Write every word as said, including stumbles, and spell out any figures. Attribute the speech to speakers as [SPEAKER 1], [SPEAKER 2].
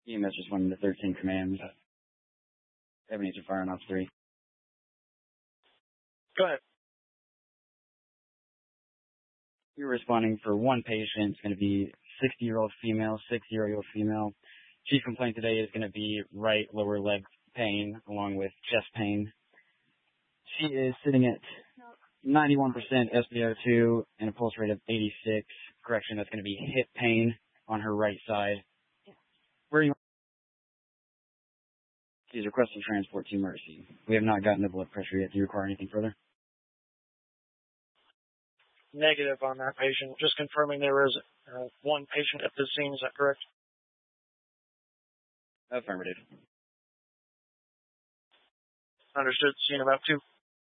[SPEAKER 1] E M S just went into thirteen commands. Ebenezer Fire on Ops three.
[SPEAKER 2] Go ahead.
[SPEAKER 1] You're responding for one patient. It's going to be sixty-year-old female, sixty-year-old female. Chief complaint today is going to be right lower leg pain along with chest pain. She is sitting at ninety-one percent S p O two and a pulse rate of eighty-six. Correction, that's going to be hip pain on her right side. Where are you? She's requesting transport to Mercy. We have not gotten the blood pressure yet. Do you require anything further?
[SPEAKER 2] Negative on that patient. Just confirming there is uh, one patient at the scene. Is that correct?
[SPEAKER 1] Affirmative.
[SPEAKER 2] Understood. Scene about two.